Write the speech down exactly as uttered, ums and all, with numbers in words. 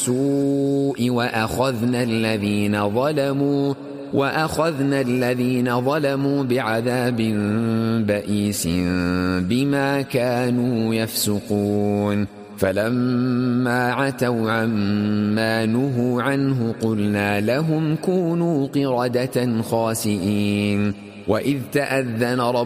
السوء وأخذنا الذين ظلموا وأخذنا الذين ظلموا بعذاب بئيس بما كانوا يفسقون فلما عتوا عما نهوا عنه قلنا لهم كونوا قردة خاسئين وإذ تأذن ربكم